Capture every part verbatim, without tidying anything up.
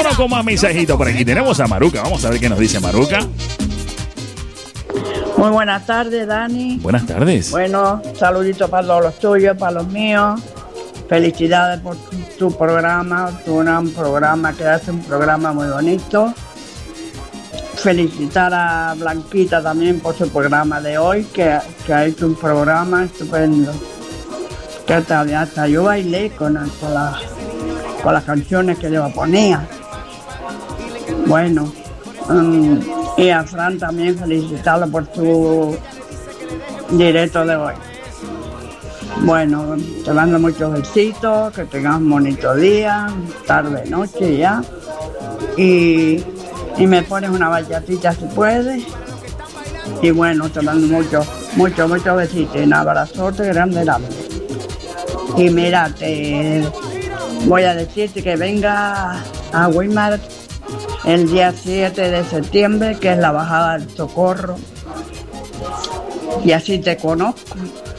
Vámonos con más mensajitos por aquí. Tenemos a Maruca. Vamos a ver qué nos dice Maruca. Muy buenas tardes, Dani. Buenas tardes. Bueno, saluditos para todos los tuyos, para los míos. Felicidades por tu, tu programa, tu gran programa, que hace un programa muy bonito. Felicitar a Blanquita también por su programa de hoy, que, que ha hecho un programa estupendo. Que hasta, hasta yo bailé con, con, la, con las canciones que yo ponía. Bueno, um, y a Fran también felicitarlo por su directo de hoy. Bueno, te mando muchos besitos, que tengas un bonito día, tarde, noche ya. Y, y me pones una bachatita si puedes. Y bueno, te mando muchos, muchos, muchos besitos. Un abrazote grande, grande. Y mira, te voy a decirte que venga a Weimar el día siete de septiembre, que es la bajada del Socorro. Y así te conozco.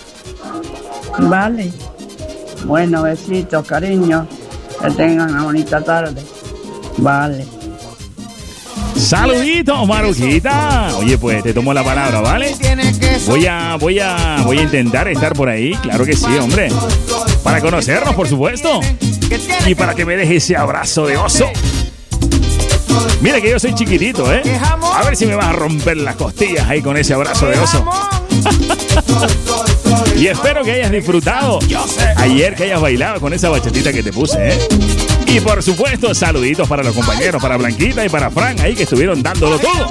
Vale. Bueno, besitos, cariño. Que tengan una bonita tarde. Vale. Saluditos, Maruquita. Oye, pues te tomo la palabra, ¿vale? Voy a, voy a, voy a intentar estar por ahí. Claro que sí, hombre. Para conocernos, por supuesto. Y para que me dejes ese abrazo de oso. Mira que yo soy chiquitito, ¿eh? A ver si me vas a romper las costillas ahí con ese abrazo de oso. Y espero que hayas disfrutado ayer, que hayas bailado con esa bachatita que te puse, ¿eh? Y por supuesto, saluditos para los compañeros, para Blanquita y para Fran ahí que estuvieron dándolo todo.